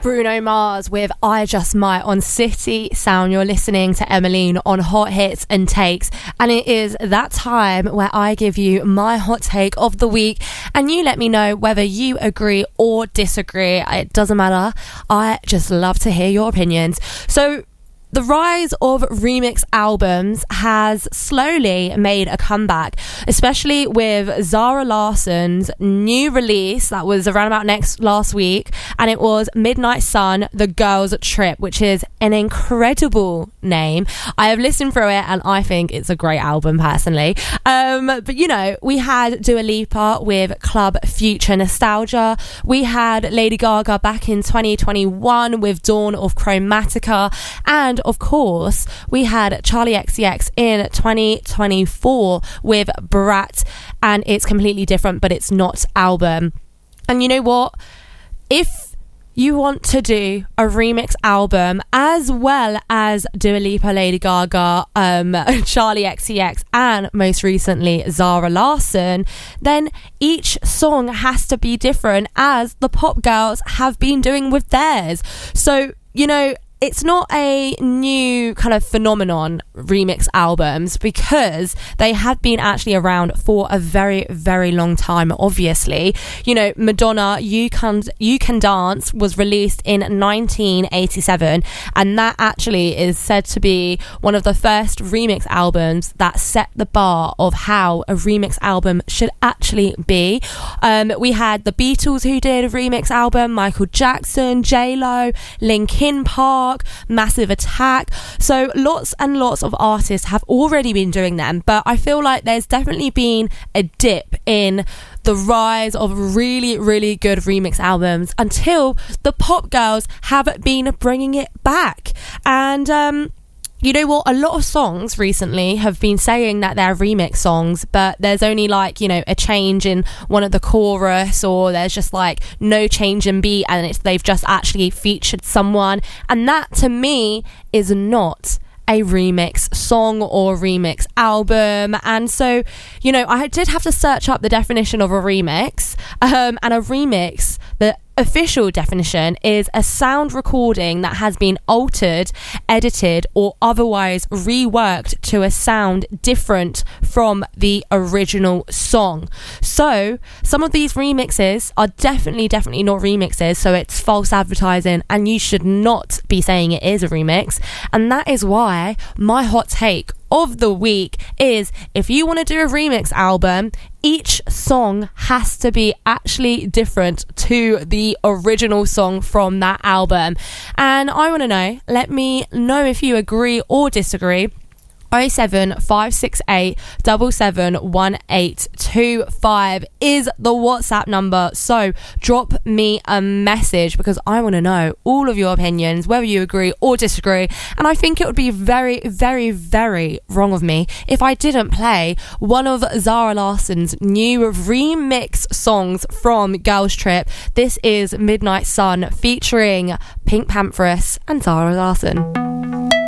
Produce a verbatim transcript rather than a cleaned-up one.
Bruno Mars with I Just Might on City Sound. You're listening to Emmeline on Hot Hits and Takes, and it is that time where I give you my hot take of the week and you let me know whether you agree or disagree. It doesn't matter. I just love to hear your opinions. So the rise of remix albums has slowly made a comeback, especially with Zara Larsson's new release that was around about next last week, and it was Midnight Sun, The Girls Trip, which is an incredible name. I have listened through it and I think it's a great album personally. Um, but you know, we had Dua Lipa with Club Future Nostalgia. We had Lady Gaga back in twenty twenty-one with Dawn of Chromatica, and of course we had Charlie X C X in twenty twenty-four with Brat, and it's completely different, but it's not album. And you know what, if you want to do a remix album as well as Dua Lipa, Lady Gaga, um, Charlie X C X, and most recently Zara Larsson, then each song has to be different, as the pop girls have been doing with theirs. So, you know, it's not a new kind of phenomenon, remix albums, because they have been actually around for a very, very long time, obviously. You know, Madonna, You Can, you Can Dance was released in nineteen eighty-seven, and that actually is said to be one of the first remix albums that set the bar of how a remix album should actually be. Um, we had the Beatles who did a remix album, Michael Jackson, J-Lo, Linkin Park, Massive Attack. So lots and lots of artists have already been doing them, but I feel like there's definitely been a dip in the rise of really, really good remix albums until the pop girls have been bringing it back. And um you know what? A lot of songs recently have been saying that they're remix songs, but there's only like, you know, a change in one of the chorus, or there's just like no change in beat, and it's, they've just actually featured someone. And that to me is not a remix song or remix album. And so, you know, I did have to search up the definition of a remix, um, and a remix, the official definition, is a sound recording that has been altered, edited, or otherwise reworked to a sound different from the original song. So some of these remixes are definitely definitely not remixes, so it's false advertising, and you should not be saying it is a remix. And that is why my hot take of the week is, if you want to do a remix album, each song has to be actually different to the original song from that album. And I want to know, let me know if you agree or disagree. oh seven five six eight seven seven one eight two five is the WhatsApp number. So drop me a message, because I want to know all of your opinions, whether you agree or disagree. And I think it would be very, very, very wrong of me if I didn't play one of Zara Larsson's new remix songs from Girls Trip. This is Midnight Sun featuring Pink Pantheress and Zara Larsson.